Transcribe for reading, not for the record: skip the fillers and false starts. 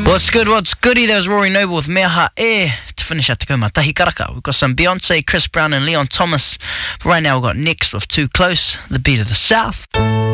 What's good, what's goody? There was Rory Noble with Mea Ha'e to finish at Te Kauma Tahi Karaka. We've got some Beyonce, Chris Brown and Leon Thomas. But right now we've got Next with Too Close, The Beat of the South.